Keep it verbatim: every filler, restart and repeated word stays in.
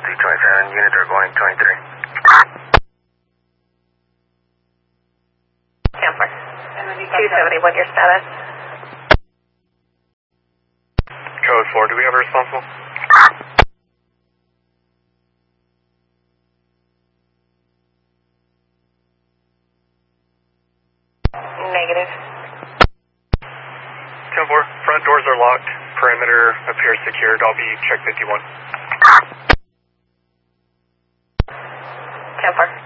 D twenty-seven, units are going twenty-three. Camper. two seventy-one, your status? Code four, do we have a responsible? Negative. ten four, front doors are locked. Perimeter appears secured. I'll be check fifty-one. ten four.